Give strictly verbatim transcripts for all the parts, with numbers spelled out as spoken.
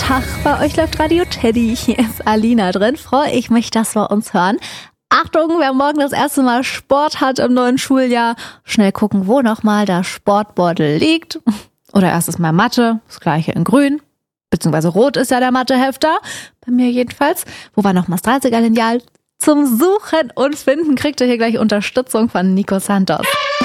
Tag, bei euch läuft Radio Teddy. Hier ist Alina drin. Freue ich mich, dass wir uns hören. Achtung, wer morgen das erste Mal Sport hat im neuen Schuljahr, schnell gucken, wo nochmal das Sportbeutel liegt. Oder erstes Mal Mathe, das gleiche in grün. Beziehungsweise rot ist ja der Mathehefter, bei mir jedenfalls. Wo war noch das dreißiger-Lineal? Zum Suchen und Finden kriegt ihr hier gleich Unterstützung von Nico Santos.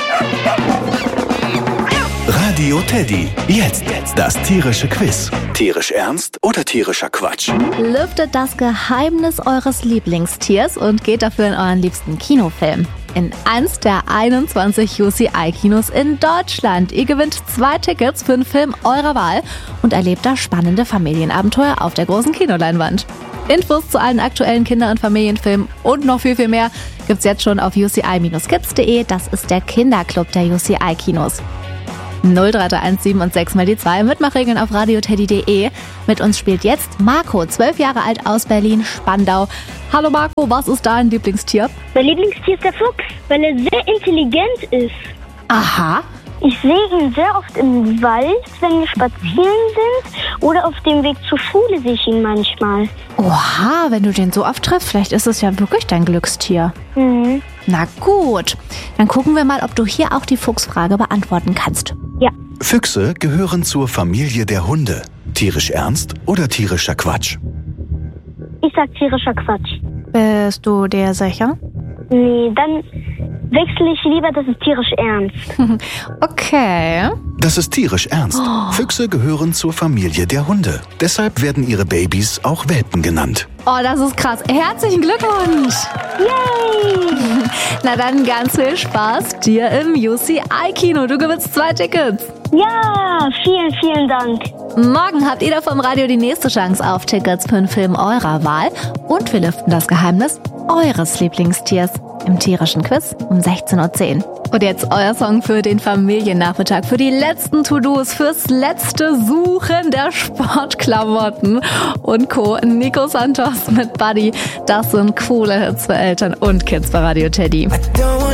Radio Teddy, jetzt das tierische Quiz. Tierisch ernst oder tierischer Quatsch? Lüftet das Geheimnis eures Lieblingstiers und geht dafür in euren liebsten Kinofilm. In eins der einundzwanzig U C I-Kinos in Deutschland. Ihr gewinnt zwei Tickets für einen Film eurer Wahl und erlebt da spannende Familienabenteuer auf der großen Kinoleinwand. Infos zu allen aktuellen Kinder- und Familienfilmen und noch viel, viel mehr gibt's jetzt schon auf u c i Bindestrich kids punkt de. Das ist der Kinderclub der U C I-Kinos. null drei drei eins sieben und sechs mal die zwei, Mitmachregeln auf radioteddy punkt de. Mit uns spielt jetzt Marco, zwölf Jahre alt aus Berlin-Spandau. Hallo Marco, was ist dein Lieblingstier? Mein Lieblingstier ist der Fuchs, weil er sehr intelligent ist. Aha. Ich sehe ihn sehr oft im Wald, wenn wir spazieren sind, oder auf dem Weg zur Schule sehe ich ihn manchmal. Oha, wenn du den so oft triffst, vielleicht ist es ja wirklich dein Glückstier. Mhm. Na gut, dann gucken wir mal, ob du hier auch die Fuchsfrage beantworten kannst. Ja. Füchse gehören zur Familie der Hunde. Tierisch ernst oder tierischer Quatsch? Ich sag tierischer Quatsch. Bist du dir sicher? Nee, dann wechsle ich lieber, das ist tierisch ernst. Okay. Das ist tierisch ernst. Oh. Füchse gehören zur Familie der Hunde. Deshalb werden ihre Babys auch Welpen genannt. Oh, das ist krass. Herzlichen Glückwunsch. Yay! Na dann ganz viel Spaß dir im U C I-Kino. Du gewinnst zwei Tickets. Ja, vielen, vielen Dank. Morgen habt ihr da vom Radio die nächste Chance auf Tickets für einen Film eurer Wahl. Und wir lüften das Geheimnis eures Lieblingstiers im tierischen Quiz um sechzehn Uhr zehn. Und jetzt euer Song für den Familiennachmittag, für die letzten To-Dos, fürs letzte Suchen der Sportklamotten und Co. Nico Santos mit Buddy. Das sind coole Hits für Eltern und Kids bei Radio Teddy.